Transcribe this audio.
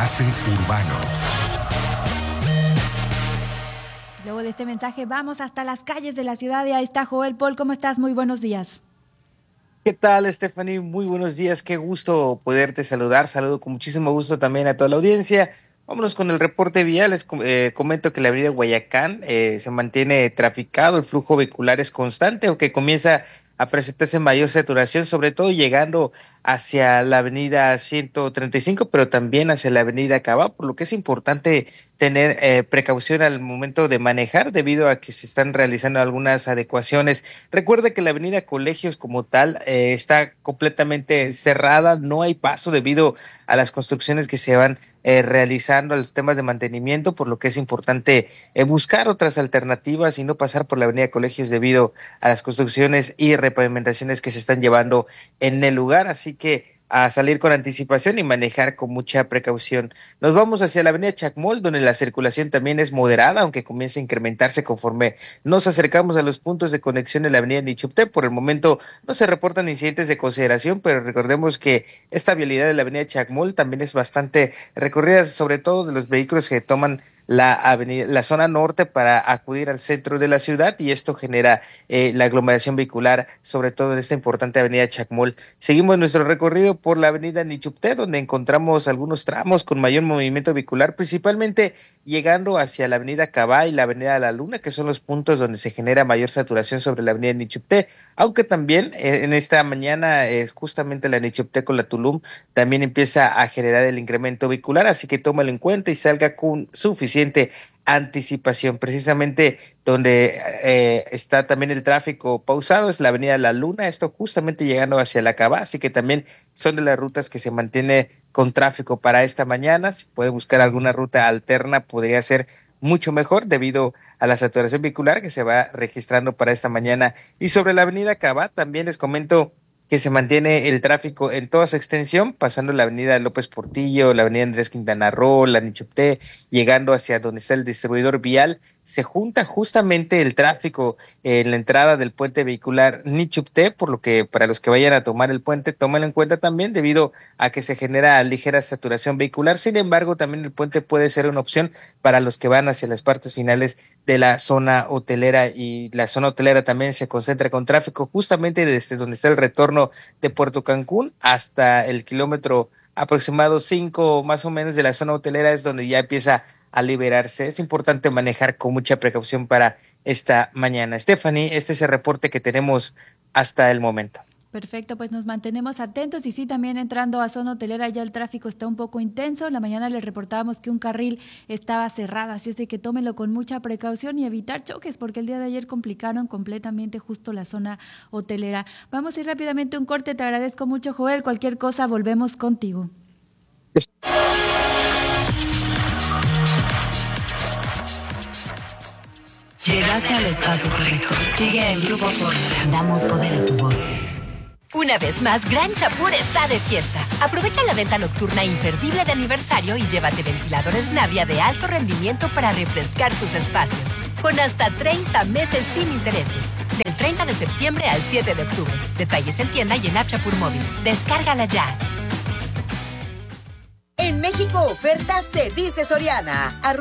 Enlace Urbano. Luego de este mensaje vamos hasta las calles de la ciudad y ahí está Joel. Paul, ¿cómo estás? Muy buenos días. ¿Qué tal, Stephanie? Muy buenos días, qué gusto poderte saludar. Saludo con muchísimo gusto también a toda la audiencia. Vámonos con el reporte vial. Les comento que la avenida Guayacán se mantiene traficado, el flujo vehicular es constante, aunque comienza a presentarse mayor saturación, sobre todo llegando hacia la avenida 135, pero también hacia la avenida Cava, por lo que es importante tener precaución al momento de manejar, debido a que se están realizando algunas adecuaciones. Recuerde que la avenida Colegios como tal está completamente cerrada, no hay paso debido a las construcciones que se van realizando, a los temas de mantenimiento, por lo que es importante buscar otras alternativas y no pasar por la avenida Colegios debido a las construcciones y repavimentaciones que se están llevando en el lugar, así que a salir con anticipación y manejar con mucha precaución. Nos vamos hacia la avenida Chacmol, donde la circulación también es moderada, aunque comienza a incrementarse conforme nos acercamos a los puntos de conexión de la avenida Nichupté. Por el momento no se reportan incidentes de consideración, pero recordemos que esta vialidad de la avenida Chacmol también es bastante recorrida, sobre todo de los vehículos que toman la zona norte para acudir al centro de la ciudad, y esto genera la aglomeración vehicular, sobre todo en esta importante avenida Chacmol. Seguimos nuestro recorrido por la avenida Nichupté, donde encontramos algunos tramos con mayor movimiento vehicular, principalmente llegando hacia la avenida Cabá y la avenida La Luna, que son los puntos donde se genera mayor saturación sobre la avenida Nichupté, aunque también en esta mañana justamente la Nichupté con la Tulum también empieza a generar el incremento vehicular, así que tómalo en cuenta y salga con suficiente anticipación. Precisamente donde está también el tráfico pausado es la avenida La Luna, esto justamente llegando hacia la Cava, así que también son de las rutas que se mantiene con tráfico para esta mañana. Si puede buscar alguna ruta alterna, podría ser mucho mejor debido a la saturación vehicular que se va registrando para esta mañana. Y sobre la avenida Cava también les comento que se mantiene el tráfico en toda su extensión, pasando la avenida López Portillo, la avenida Andrés Quintana Roo, la Nichupté, llegando hacia donde está el distribuidor vial. Se junta justamente el tráfico en la entrada del puente vehicular Nichupté, por lo que para los que vayan a tomar el puente, tómenlo en cuenta también debido a que se genera ligera saturación vehicular. Sin embargo, también el puente puede ser una opción para los que van hacia las partes finales de la zona hotelera, y la zona hotelera también se concentra con tráfico justamente desde donde está el retorno de Puerto Cancún hasta el kilómetro aproximado 5 más o menos de la zona hotelera, es donde ya empieza a liberarse. Es importante manejar con mucha precaución para esta mañana. Stephanie, este es el reporte que tenemos hasta el momento. Perfecto, pues nos mantenemos atentos, y sí, también entrando a zona hotelera ya el tráfico está un poco intenso. La mañana les reportábamos que un carril estaba cerrado, así es de que tómenlo con mucha precaución y evitar choques, porque el día de ayer complicaron completamente justo la zona hotelera. Vamos a ir rápidamente a un corte, te agradezco mucho, Joel, cualquier cosa volvemos contigo. Llegaste al espacio correcto. Sigue el Grupo Fórmula. Damos poder a tu voz. Una vez más, Gran Chapur está de fiesta. Aprovecha la venta nocturna imperdible de aniversario y llévate ventiladores Navia de alto rendimiento para refrescar tus espacios. Con hasta 30 meses sin intereses. Del 30 de septiembre al 7 de octubre. Detalles en tienda y en App Chapur Móvil. Descárgala ya. En México oferta se dice Soriana. Arroz